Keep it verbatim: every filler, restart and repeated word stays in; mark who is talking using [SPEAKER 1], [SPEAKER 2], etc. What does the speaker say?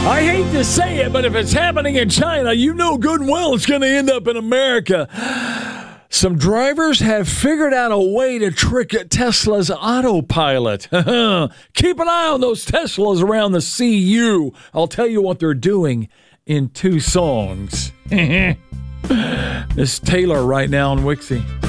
[SPEAKER 1] I hate to say it, but if it's happening in China, you know good and well it's going to end up in America. Some drivers have figured out a way to trick Tesla's autopilot. Keep an eye on those Teslas around the C U. I'll tell you what they're doing in two songs. This Taylor right now on Wixie.